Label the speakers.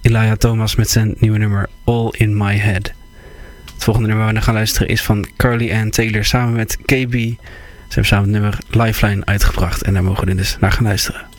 Speaker 1: Elijah Thomas met zijn nieuwe nummer All In My Head. Het volgende nummer waar we naar gaan luisteren is van Carly Ann Taylor samen met KB. Ze hebben samen het nummer Lifeline uitgebracht en daar mogen we dus naar gaan luisteren.